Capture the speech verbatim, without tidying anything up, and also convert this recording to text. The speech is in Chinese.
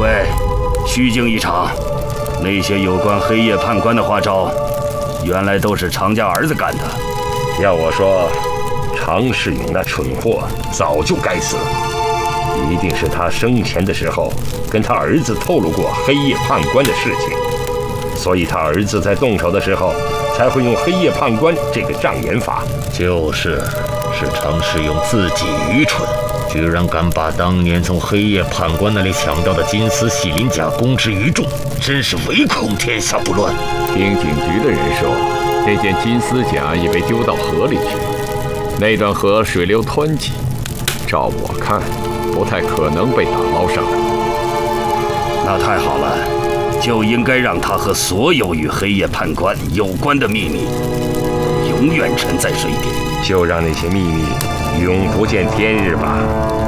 尉，虚惊一场。那些有关黑夜判官的花招，原来都是常家儿子干的。 要我说，常世勇那蠢货早就该死了。一定是他生前的时候跟他儿子透露过黑夜判官的事情，所以他儿子在动手的时候才会用黑夜判官这个障眼法。 就是，是常世勇自己愚蠢，居然敢把当年从黑夜判官那里抢到的金丝细鳞甲公之于众，真是唯恐天下不乱。 听警局的人说，那件金丝甲已被丢到河里去了，那段河水流湍急，照我看，不太可能被打捞上来。 那太好了，就应该让他和所有与黑夜判官有关的秘密永远沉在水底， 就让那些秘密永不见天日吧。